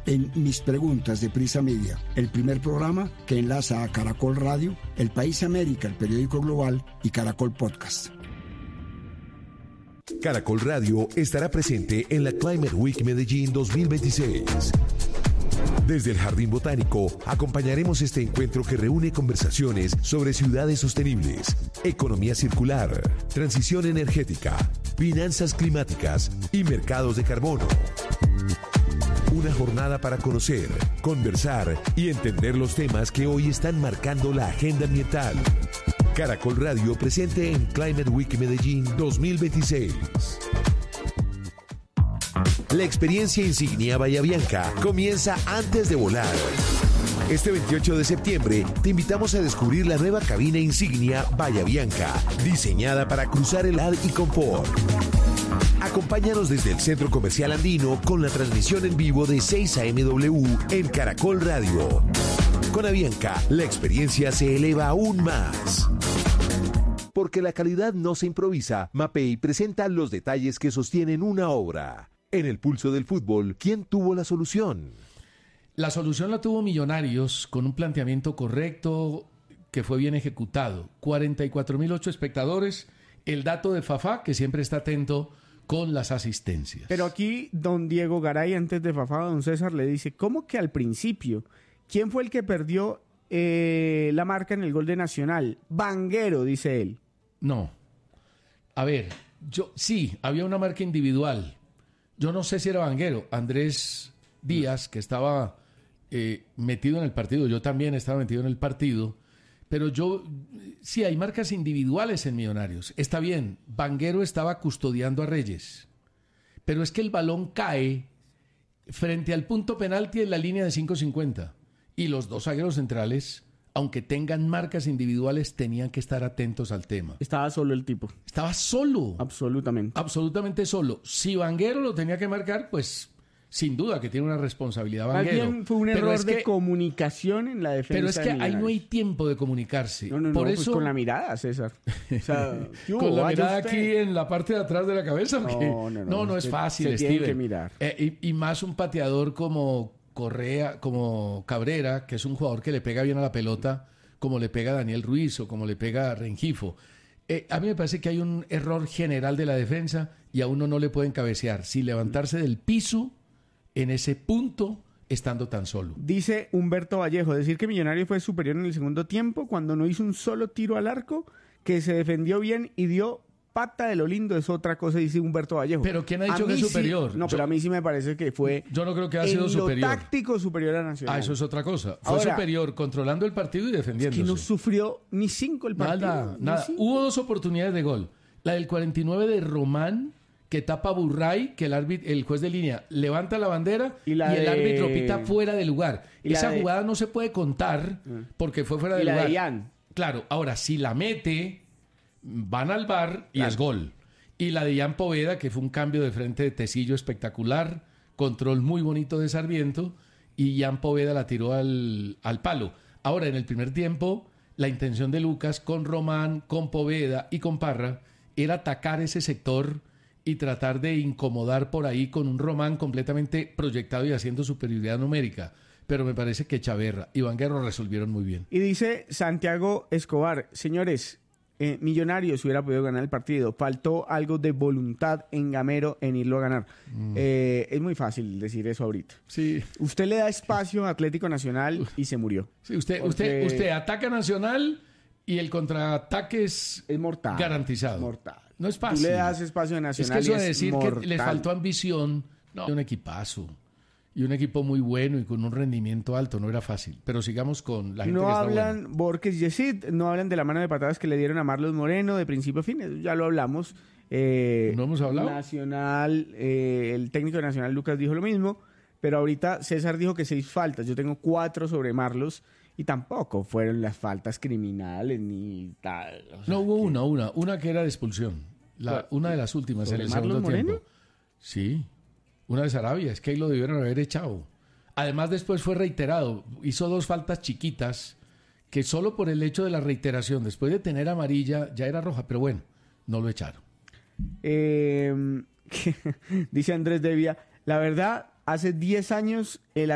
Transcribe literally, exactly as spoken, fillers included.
en Mis Preguntas de Prisa Media, el primer programa que enlaza a Caracol Radio, El País América, el periódico global, y Caracol Podcast. Caracol Radio estará presente en la Climate Week Medellín dos mil veintiséis. Desde el Jardín Botánico acompañaremos este encuentro que reúne conversaciones sobre ciudades sostenibles, economía circular, transición energética, finanzas climáticas y mercados de carbono. Una jornada para conocer, conversar y entender los temas que hoy están marcando la agenda ambiental. Caracol Radio presente en Climate Week Medellín dos mil veintiséis. La experiencia insignia Bahía Bianca comienza antes de volar. Este veintiocho de septiembre te invitamos a descubrir la nueva cabina insignia Bahía Bianca, diseñada para cruzar el ar y confort. Acompáñanos desde el Centro Comercial Andino con la transmisión en vivo de seis a eme doble u en Caracol Radio. Con Avianca, la experiencia se eleva aún más. Porque la calidad no se improvisa, Mapei presenta los detalles que sostienen una obra. En el pulso del fútbol, ¿quién tuvo la solución? La solución la tuvo Millonarios con un planteamiento correcto que fue bien ejecutado. cuarenta y cuatro mil ocho espectadores. El dato de Fafá, que siempre está atento con las asistencias. Pero aquí don Diego Garay, antes de Fafá, don César, le dice, ¿cómo que al principio? ¿Quién fue el que perdió eh, la marca en el gol de Nacional? Vanguero, dice él. No. A ver, yo sí, había una marca individual. Yo no sé si era Vanguero. Andrés Díaz, que estaba eh, metido en el partido, yo también estaba metido en el partido, pero yo, sí, hay marcas individuales en Millonarios. Está bien, Vanguero estaba custodiando a Reyes, pero es que el balón cae frente al punto penalti en la línea de cinco cincuenta y los dos zagueros centrales, aunque tengan marcas individuales, tenían que estar atentos al tema. Estaba solo el tipo. Estaba solo. Absolutamente. Absolutamente solo. Si Vanguero lo tenía que marcar, pues sin duda que tiene una responsabilidad Vanguero. Más bien fue un error de que, comunicación en la defensa. Pero es que de ahí no hay tiempo de comunicarse. No, no, Por no, eso, pues con la mirada, César. O sea, con la mirada aquí en la parte de atrás de la cabeza. No, no, no, no, no, no es se, fácil, se Steven. Tiene que mirar. Eh, y, y más un pateador como Correa, como Cabrera, que es un jugador que le pega bien a la pelota, como le pega a Daniel Ruiz o como le pega a Rengifo. Eh, a mí me parece que hay un error general de la defensa y a uno no le pueden cabecear sin levantarse del piso en ese punto estando tan solo. Dice Humberto Vallejo, decir que Millonario fue superior en el segundo tiempo cuando no hizo un solo tiro al arco, que se defendió bien y dio pata de lo lindo es otra cosa, dice Humberto Vallejo. ¿Pero quién ha dicho que es sí, superior? No, yo, pero a mí sí me parece que fue... Yo no creo que ha sido en superior. lo táctico superior a Nacional. Ah, eso es otra cosa. Fue Ahora, superior controlando el partido y defendiéndose. Es que no sufrió ni cinco el partido. Nada, nada. Cinco. Hubo dos oportunidades de gol. La del cuarenta y nueve de Román, que tapa a Burray, que el árbitro, el juez de línea levanta la bandera y, la y el de... árbitro pita fuera de lugar. Esa de... jugada no se puede contar porque fue fuera de y lugar. La de Ian. Claro, ahora si la mete, van al bar y claro. Es gol. Y la de Ian Poveda, que fue un cambio de frente de Tecillo espectacular, control muy bonito de Sarmiento, y Ian Poveda la tiró al, al palo. Ahora, en el primer tiempo, la intención de Lucas con Román, con Poveda y con Parra era atacar ese sector y tratar de incomodar por ahí con un Román completamente proyectado y haciendo superioridad numérica. Pero me parece que Chaverra y Vanguero resolvieron muy bien. Y dice Santiago Escobar, señores, eh, Millonarios hubiera podido ganar el partido. Faltó algo de voluntad en Gamero en irlo a ganar. Mm. Eh, es muy fácil decir eso ahorita. Sí. Usted le da espacio a Atlético Nacional y se murió. Sí, usted, Porque... usted, usted ataca a Nacional y el contraataque es, es mortal. Garantizado. Mortal. No es fácil. Tú le das espacio a Nacional. Es que eso y de es decir mortal. que les faltó ambición, no, un equipazo. Y un equipo muy bueno y con un rendimiento alto, no era fácil. Pero sigamos con la gente no que está hablan, buena. Borges y Yesid, no hablan de la mano de patadas que le dieron a Marlos Moreno de principio a fin. Ya lo hablamos. Eh, ¿No hemos hablado? Nacional, eh, el técnico de Nacional, Lucas, dijo lo mismo. Pero ahorita César dijo que seis faltas. Yo tengo cuatro sobre Marlos. Y tampoco fueron las faltas criminales ni tal. O sea, no, hubo que... una, una. Una que era de expulsión. La, una de las últimas en el Marlos segundo Moreno? tiempo. Sí. Una de Sarabia, es que ahí lo debieron haber echado. Además, después fue reiterado. Hizo dos faltas chiquitas que solo por el hecho de la reiteración, después de tener amarilla, ya era roja. Pero bueno, no lo echaron. Eh, dice Andrés Devia, la verdad, hace diez años el